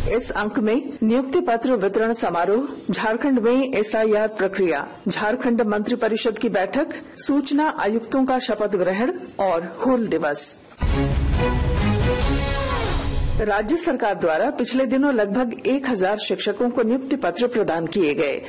इस अंक में नियुक्ति पत्र वितरण समारोह, झारखंड में एसआईआर प्रक्रिया, झारखंड मंत्रिपरिषद की बैठक, सूचना आयुक्तों का शपथ ग्रहण और हूल दिवस। राज्य सरकार द्वारा पिछले दिनों लगभग 1000 शिक्षकों को नियुक्ति पत्र प्रदान किए गए।